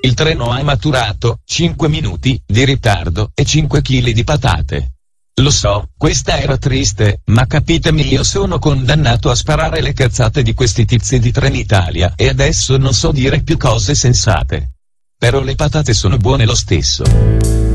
Il treno ha maturato 5 minuti di ritardo e 5 kg di patate. Lo so, questa era triste, ma capitemi, io sono condannato a sparare le cazzate di questi tizi di Trenitalia e adesso non so dire più cose sensate. Però le patate sono buone lo stesso.